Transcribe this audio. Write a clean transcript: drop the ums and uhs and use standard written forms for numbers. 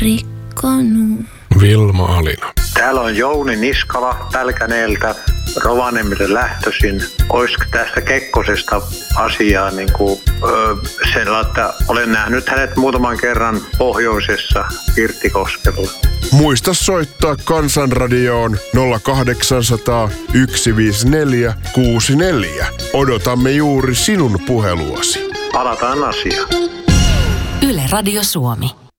rikkonut. Vilma Alina. Täällä on Jouni Niskala Pälkäneeltä, Rovaniemelle lähtöisin. Olisiko tästä Kekkosesta asiaa sellainen, että olen nähnyt hänet muutaman kerran pohjoisessa Pirttikoskella. Muista soittaa Kansanradioon 0800 154 64. Odotamme juuri sinun puheluasi. Palataan asiaan. Yle Radio Suomi.